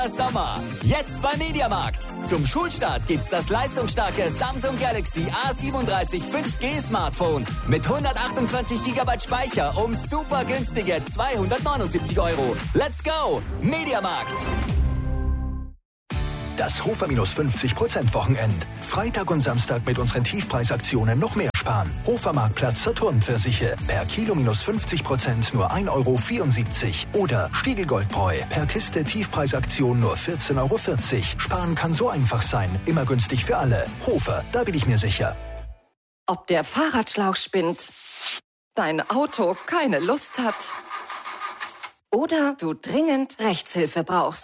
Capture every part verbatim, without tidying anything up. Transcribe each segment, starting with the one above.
Sommer. Jetzt beim Mediamarkt. Zum Schulstart gibt's das leistungsstarke Samsung Galaxy A siebenunddreißig fünf G Smartphone mit hundertachtundzwanzig Gigabyte Speicher um super günstige zweihundertneunundsiebzig Euro. Let's go! Mediamarkt. Das Hofer minus fünfzig Prozent Wochenend. Freitag und Samstag mit unseren Tiefpreisaktionen noch mehr sparen. Hofer Marktplatz Saturn-Pfirsiche. Per Kilo minus fünfzig Prozent nur ein Euro vierundsiebzig. Oder Stiegelgoldbräu. Per Kiste Tiefpreisaktion nur vierzehn Euro vierzig. Sparen kann so einfach sein. Immer günstig für alle. Hofer, da bin ich mir sicher. Ob der Fahrradschlauch spinnt, dein Auto keine Lust hat oder du dringend Rechtshilfe brauchst.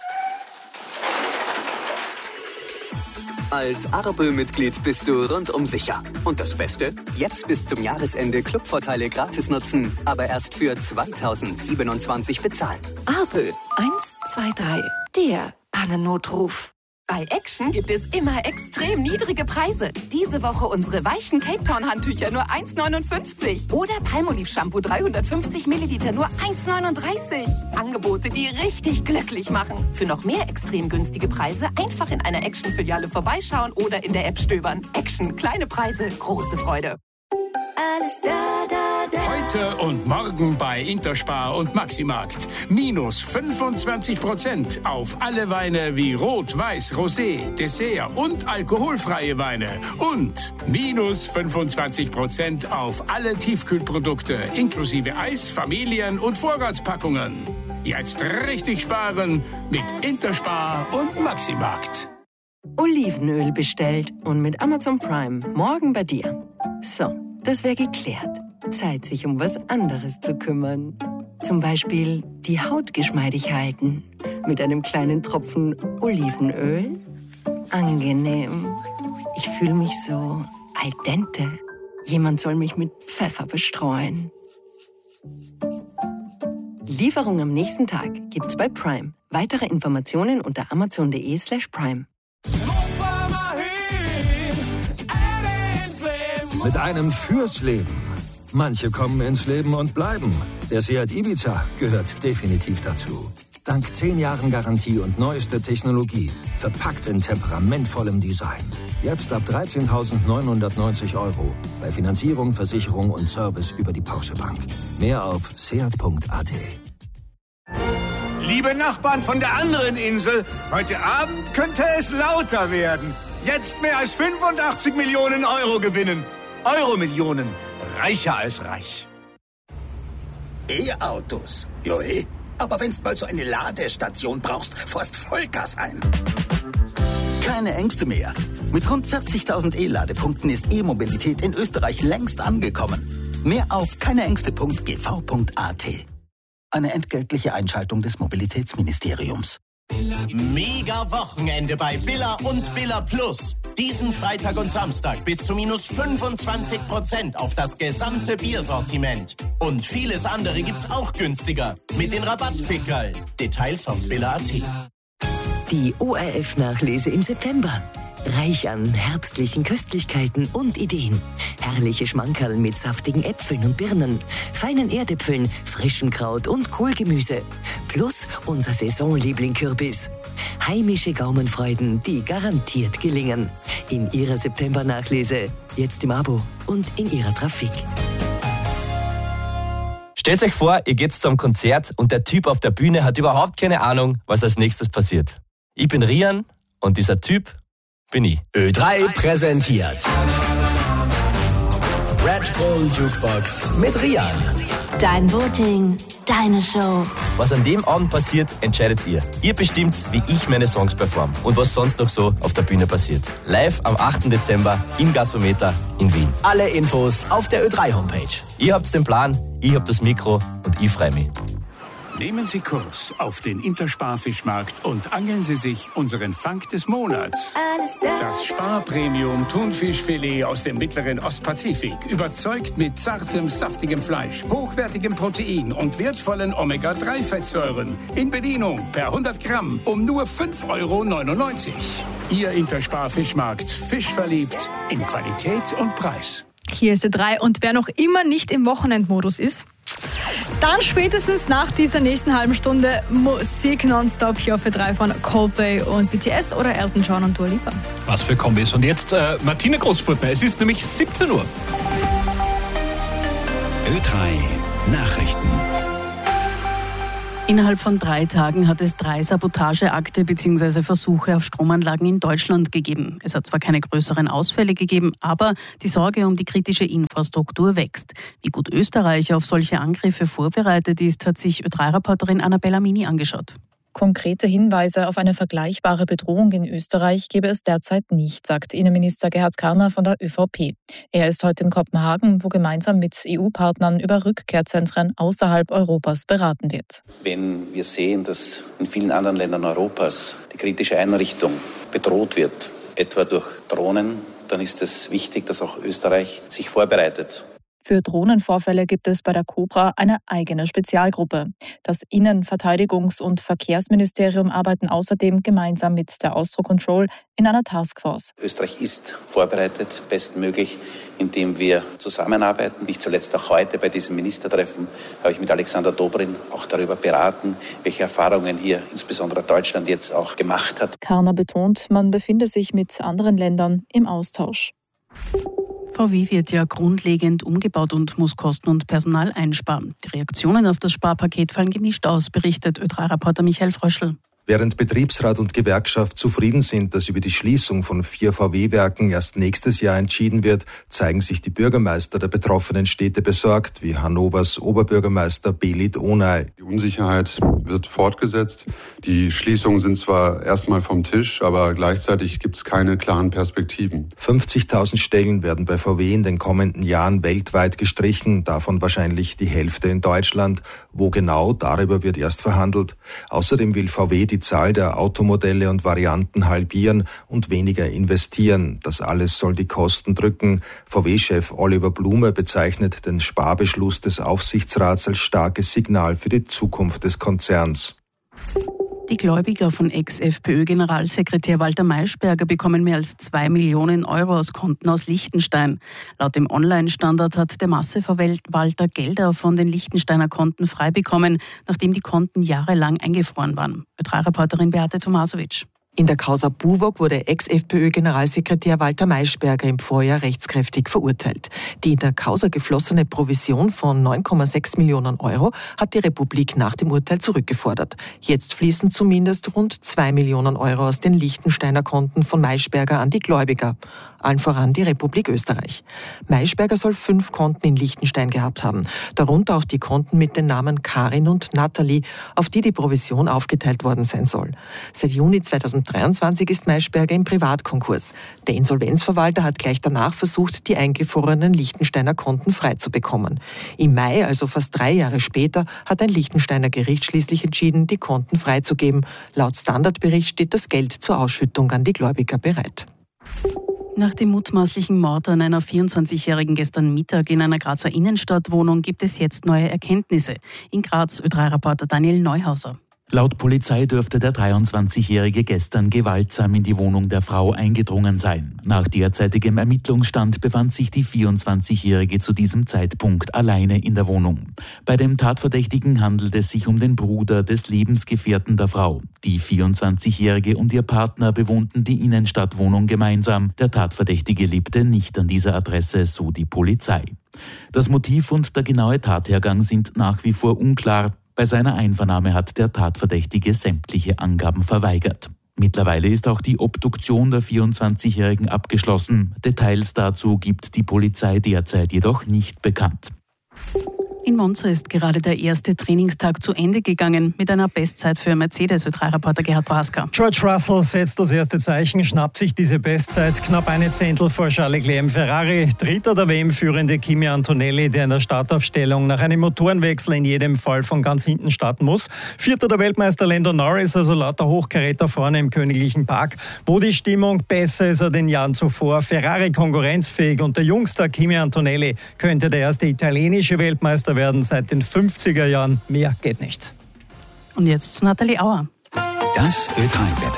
Als Arbe-Mitglied bist du rundum sicher. Und das Beste? Jetzt bis zum Jahresende Clubvorteile gratis nutzen, aber erst für zweitausendsiebenundzwanzig bezahlen. Arbe eins zwei drei, der Pannennotruf. Bei Action gibt es immer extrem niedrige Preise. Diese Woche unsere weichen Cape Town Handtücher nur eins neunundfünfzig. Oder Palmolive Shampoo dreihundertfünfzig Milliliter nur eins neununddreißig. Angebote, die richtig glücklich machen. Für noch mehr extrem günstige Preise einfach in einer Action-Filiale vorbeischauen oder in der App stöbern. Action, kleine Preise, große Freude. Alles da, da, da. Heute und morgen bei Interspar und Maximarkt. Minus fünfundzwanzig Prozent auf alle Weine wie Rot, Weiß, Rosé, Dessert und alkoholfreie Weine. Und minus fünfundzwanzig Prozent auf alle Tiefkühlprodukte, inklusive Eis, Familien- und Vorratspackungen. Jetzt richtig sparen mit Interspar und Maximarkt. Olivenöl bestellt und mit Amazon Prime morgen bei dir. So, das wäre geklärt. Zeit, sich um was anderes zu kümmern. Zum Beispiel die Haut geschmeidig halten. Mit einem kleinen Tropfen Olivenöl. Angenehm. Ich fühle mich so al dente. Jemand soll mich mit Pfeffer bestreuen. Lieferung am nächsten Tag gibt's bei Prime. Weitere Informationen unter amazon.de slash prime. Mit einem fürs Leben. Manche kommen ins Leben und bleiben. Der Seat Ibiza gehört definitiv dazu. Dank zehn Jahren Garantie und neuester Technologie. Verpackt in temperamentvollem Design. Jetzt ab dreizehntausendneunhundertneunzig Euro. Bei Finanzierung, Versicherung und Service über die Porsche Bank. Mehr auf seat punkt a t. Liebe Nachbarn von der anderen Insel, heute Abend könnte es lauter werden. Jetzt mehr als fünfundachtzig Millionen Euro gewinnen. Euro-Millionen. Reicher als reich. E-Autos. Jo, eh. Aber wenn's mal so eine Ladestation brauchst, fährst Vollgas ein. Keine Ängste mehr. Mit rund vierzigtausend E-Ladepunkten ist E-Mobilität in Österreich längst angekommen. Mehr auf keineängste punkt g v punkt a t. Eine entgeltliche Einschaltung des Mobilitätsministeriums. Mega Wochenende bei Billa und Billa Plus. Diesen Freitag und Samstag bis zu minus fünfundzwanzig Prozent auf das gesamte Biersortiment. Und vieles andere gibt's auch günstiger. Mit den Rabattpickerl. Details auf billa punkt a t. Die O R F-Nachlese im September. Reich an herbstlichen Köstlichkeiten und Ideen. Herrliche Schmankerl mit saftigen Äpfeln und Birnen, feinen Erdäpfeln, frischem Kraut und Kohlgemüse. Plus unser Saisonliebling Kürbis. Heimische Gaumenfreuden, die garantiert gelingen. In Ihrer September-Nachlese, jetzt im Abo und in Ihrer Trafik. Stellt euch vor, ihr geht zum Konzert und der Typ auf der Bühne hat überhaupt keine Ahnung, was als nächstes passiert. Ich bin Rian und dieser Typ bin ich. Ö drei präsentiert Red Bull Jukebox mit Rian. Dein Voting, deine Show. Was an dem Abend passiert, entscheidet ihr. Ihr bestimmt, wie ich meine Songs performe und was sonst noch so auf der Bühne passiert. Live am achten Dezember im Gasometer in Wien. Alle Infos auf der Ö drei Homepage. Ihr habt den Plan, ich hab das Mikro und ich freue mich. Nehmen Sie Kurs auf den Interspar-Fischmarkt und angeln Sie sich unseren Fang des Monats. Das Spar-Premium-Thunfischfilet aus dem mittleren Ostpazifik überzeugt mit zartem, saftigem Fleisch, hochwertigem Protein und wertvollen Omega drei Fettsäuren. In Bedienung per hundert Gramm um nur fünf Euro neunundneunzig. Ihr Interspar-Fischmarkt. Fisch verliebt in Qualität und Preis. Hier ist Ö drei und wer noch immer nicht im Wochenendmodus ist, Dann spätestens nach dieser nächsten halben Stunde Musik nonstop hier auf Ö drei von Coldplay und B T S oder Elton John und Dua Lipa. Was für Kombis. Und jetzt äh, Martina Großfurtner. Es ist nämlich siebzehn Uhr. Ö drei Nachrichten. Innerhalb von drei Tagen hat es drei Sabotageakte bzw. Versuche auf Stromanlagen in Deutschland gegeben. Es hat zwar keine größeren Ausfälle gegeben, aber die Sorge um die kritische Infrastruktur wächst. Wie gut Österreich auf solche Angriffe vorbereitet ist, hat sich Ö drei Reporterin Annabella Mini angeschaut. Konkrete Hinweise auf eine vergleichbare Bedrohung in Österreich gebe es derzeit nicht, sagt Innenminister Gerhard Karner von der ÖVP. Er ist heute in Kopenhagen, wo gemeinsam mit E U-Partnern über Rückkehrzentren außerhalb Europas beraten wird. Wenn wir sehen, dass in vielen anderen Ländern Europas die kritische Einrichtung bedroht wird, etwa durch Drohnen, dann ist es wichtig, dass auch Österreich sich vorbereitet. Für Drohnenvorfälle gibt es bei der Cobra eine eigene Spezialgruppe. Das Innen-, Verteidigungs- und Verkehrsministerium arbeiten außerdem gemeinsam mit der Austro Control in einer Taskforce. Österreich ist vorbereitet, bestmöglich, indem wir zusammenarbeiten. Nicht zuletzt auch heute bei diesem Ministertreffen habe ich mit Alexander Dobrin auch darüber beraten, welche Erfahrungen hier insbesondere Deutschland jetzt auch gemacht hat. Karner betont, man befinde sich mit anderen Ländern im Austausch. V W wird ja grundlegend umgebaut und muss Kosten und Personal einsparen. Die Reaktionen auf das Sparpaket fallen gemischt aus, berichtet Ö drei Reporter Michael Fröschl. Während Betriebsrat und Gewerkschaft zufrieden sind, dass über die Schließung von vier V W-Werken erst nächstes Jahr entschieden wird, zeigen sich die Bürgermeister der betroffenen Städte besorgt, wie Hannovers Oberbürgermeister Belit Onay. Die Unsicherheit wird fortgesetzt. Die Schließungen sind zwar erstmal vom Tisch, aber gleichzeitig gibt es keine klaren Perspektiven. fünfzigtausend Stellen werden bei V W in den kommenden Jahren weltweit gestrichen, davon wahrscheinlich die Hälfte in Deutschland. Wo genau, darüber wird erst verhandelt. Außerdem will V W die Die Zahl der Automodelle und Varianten halbieren und weniger investieren. Das alles soll die Kosten drücken. V W-Chef Oliver Blume bezeichnet den Sparbeschluss des Aufsichtsrats als starkes Signal für die Zukunft des Konzerns. Die Gläubiger von Ex-FPÖ-Generalsekretär Walter Maischberger bekommen mehr als zwei Millionen Euro aus Konten aus Liechtenstein. Laut dem Online-Standard hat der Masseverwalter Gelder von den Liechtensteiner Konten frei bekommen, nachdem die Konten jahrelang eingefroren waren. Ö drei Reporterin Beate Tomasovic. In der Causa Buwog wurde Ex-FPÖ-Generalsekretär Walter Maischberger im Vorjahr rechtskräftig verurteilt. Die in der Causa geflossene Provision von neun Komma sechs Millionen Euro hat die Republik nach dem Urteil zurückgefordert. Jetzt fließen zumindest rund zwei Millionen Euro aus den Liechtensteiner Konten von Maischberger an die Gläubiger. Allen voran die Republik Österreich. Maischberger soll fünf Konten in Liechtenstein gehabt haben, darunter auch die Konten mit den Namen Karin und Nathalie, auf die die Provision aufgeteilt worden sein soll. Seit Juni zweitausenddreiundzwanzig ist Maischberger im Privatkonkurs. Der Insolvenzverwalter hat gleich danach versucht, die eingefrorenen Liechtensteiner Konten freizubekommen. Im Mai, also fast drei Jahre später, hat ein Liechtensteiner Gericht schließlich entschieden, die Konten freizugeben. Laut Standardbericht steht das Geld zur Ausschüttung an die Gläubiger bereit. Nach dem mutmaßlichen Mord an einer vierundzwanzigjährigen gestern Mittag in einer Grazer Innenstadtwohnung gibt es jetzt neue Erkenntnisse. In Graz Ö drei Reporter Daniel Neuhauser. Laut Polizei dürfte der dreiundzwanzigjährige gestern gewaltsam in die Wohnung der Frau eingedrungen sein. Nach derzeitigem Ermittlungsstand befand sich die vierundzwanzigjährige zu diesem Zeitpunkt alleine in der Wohnung. Bei dem Tatverdächtigen handelt es sich um den Bruder des Lebensgefährten der Frau. Die vierundzwanzigjährige und ihr Partner bewohnten die Innenstadtwohnung gemeinsam. Der Tatverdächtige lebte nicht an dieser Adresse, so die Polizei. Das Motiv und der genaue Tathergang sind nach wie vor unklar. Bei seiner Einvernahme hat der Tatverdächtige sämtliche Angaben verweigert. Mittlerweile ist auch die Obduktion der vierundzwanzigjährigen abgeschlossen. Details dazu gibt die Polizei derzeit jedoch nicht bekannt. In Monza ist gerade der erste Trainingstag zu Ende gegangen mit einer Bestzeit für Mercedes. Ö drei Reporter Gerhard Prohaska. George Russell setzt das erste Zeichen, schnappt sich diese Bestzeit knapp eine Zehntel vor Charles Leclerc im Ferrari. Dritter der W M-führende Kimi Antonelli, der in der Startaufstellung nach einem Motorenwechsel in jedem Fall von ganz hinten starten muss. Vierter der Weltmeister Lando Norris, also lauter Hochkaräter vorne im Königlichen Park, wo die Stimmung besser ist als den Jahren zuvor. Ferrari konkurrenzfähig und der Jungster Kimi Antonelli könnte der erste italienische Weltmeister werden seit den fünfziger Jahren. Mehr geht nicht. Und jetzt zu Nathalie Auer. Das Ö drei Wetter.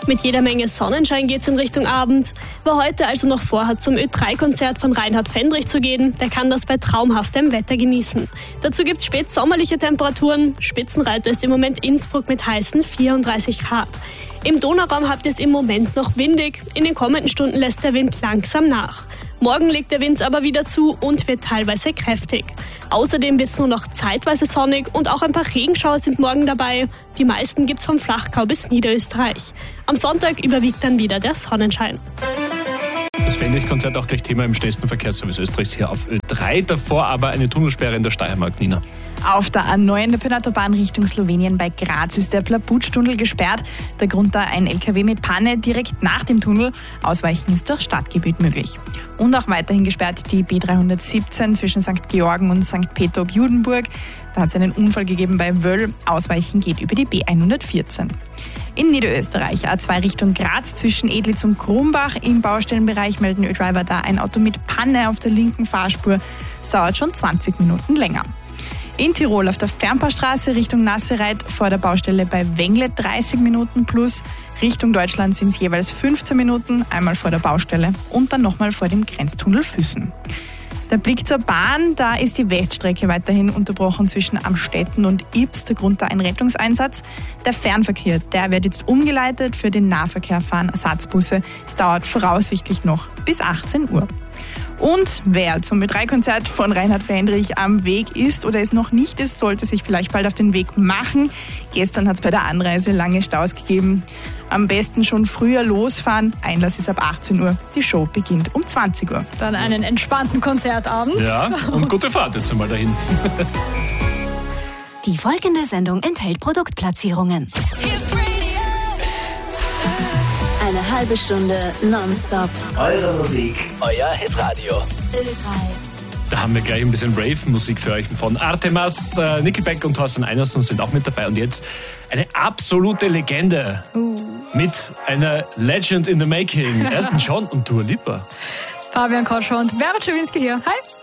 Mit jeder Menge Sonnenschein geht's in Richtung Abend. Wer heute also noch vorhat, zum Ö drei Konzert von Reinhard Fendrich zu gehen, der kann das bei traumhaftem Wetter genießen. Dazu gibt's spätsommerliche Temperaturen. Spitzenreiter ist im Moment Innsbruck mit heißen vierunddreißig Grad. Im Donauraum habt ihr es im Moment noch windig. In den kommenden Stunden lässt der Wind langsam nach. Morgen legt der Wind aber wieder zu und wird teilweise kräftig. Außerdem wird es nur noch zeitweise sonnig und auch ein paar Regenschauer sind morgen dabei. Die meisten gibt's vom Flachgau bis Niederösterreich. Am Sonntag überwiegt dann wieder der Sonnenschein. Das Fendrich-Konzert auch gleich Thema im schnellsten Verkehrsservice Österreichs hier auf Ö drei. Davor aber eine Tunnelsperre in der Steiermark, Nina. Auf der A neun der Pönautobahn Richtung Slowenien bei Graz ist der Plabutsch-Tunnel gesperrt. Der Grund da ein L K W mit Panne direkt nach dem Tunnel. Ausweichen ist durch Stadtgebiet möglich. Und auch weiterhin gesperrt die B dreihundertsiebzehn zwischen Sankt Georgen und Sankt Peter ob Judenburg. Da hat es einen Unfall gegeben bei Wöll. Ausweichen geht über die B hundertvierzehn. In Niederösterreich A zwei Richtung Graz zwischen Edlitz und Krumbach. Im Baustellenbereich melden Ö-Driver da ein Auto mit Panne auf der linken Fahrspur. Es dauert schon zwanzig Minuten länger. In Tirol auf der Fernpaarstraße Richtung Nassereit vor der Baustelle bei Wengle dreißig Minuten plus. Richtung Deutschland sind es jeweils fünfzehn Minuten, einmal vor der Baustelle und dann nochmal vor dem Grenztunnel Füssen. Der Blick zur Bahn, da ist die Weststrecke weiterhin unterbrochen zwischen Amstetten und Ibs, der Grund da ein Rettungseinsatz. Der Fernverkehr, der wird jetzt umgeleitet, für den Nahverkehr fahren Ersatzbusse. Es dauert voraussichtlich noch bis achtzehn Uhr. Und wer zum Ö drei Konzert von Reinhard Fendrich am Weg ist oder es noch nicht ist, sollte sich vielleicht bald auf den Weg machen. Gestern hat es bei der Anreise lange Staus gegeben. Am besten schon früher losfahren. Einlass ist ab achtzehn Uhr. Die Show beginnt um zwanzig Uhr. Dann einen entspannten Konzertabend. Ja, und gute Fahrt jetzt einmal dahin. Die folgende Sendung enthält Produktplatzierungen. Eine halbe Stunde nonstop. Eure Musik, euer Hitradio. Ö drei. Da haben wir gleich ein bisschen Rave-Musik für euch von Artemas, äh, Nickelback und Thorsten Einerson sind auch mit dabei. Und jetzt eine absolute Legende uh. mit einer Legend in the Making. Elton John und Dua Lipa. Fabian Kotscher und Berit Schawinski hier. Hi.